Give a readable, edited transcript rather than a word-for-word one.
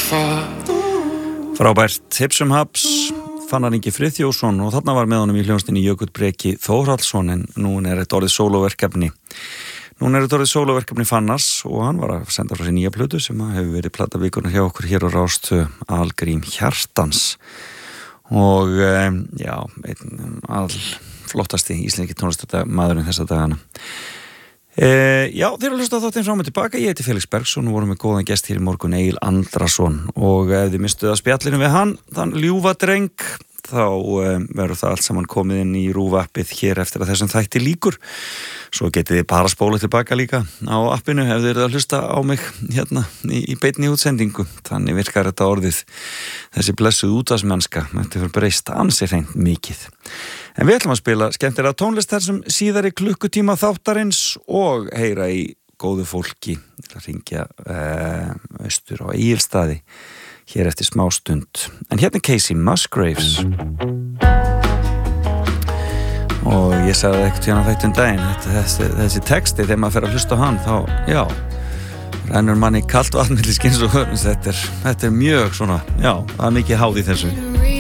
Frábært Hipsum Haps, Fannar Ingi Friðþjófsson og þarna var með honum í hljómsveitinni Jökull Breki Þórhallsson en núna er þetta orðið sólóverkefni. Fannars og hann var að senda frá sér nýja plötu sem hefur verið plata vikunar hjá okkur hér á Rás 2, Algrím Hjartans. Og já, einn flottasti íslenski tónlistarmaðurinn þessa dagana. Já, þeir eru að hlusta á þáttinn fram og tilbaka. Ég heiti Felix Bergsson og vorum með góðan gest hér í morgun, Egil Andrason, og ef þið mistuð að spjallinu við hann, þann ljúfa dreng, þá verður það allt saman komið inn í RÚV appið hér eftir að þessum þætti líkur. Svo getið þið bara spólað tilbaka líka á appinu ef þið eru að hlusta á mig hérna í beinni útsendingu. Þannig virkar þetta orðið, þessi blessuð útvarpsmennska, þetta fyrir breyst ansi hreint mikið. En við ætlum að spila skemmtilega tónlist þessum síðari klukkutíma þáttarins og heyra í góðu fólki til að hringja austur á Egilsstaði hér eftir smá stund. En hérna Casey Musgraves. Og ég sagði ekkert hérna þættum daginn, þessi texti, þegar maður fer að hlusta á hann, þá, já, rennur manni kalt vatn milli skinns og hörns. Þetta er mjög svona, já, það er mikið háð í þessu.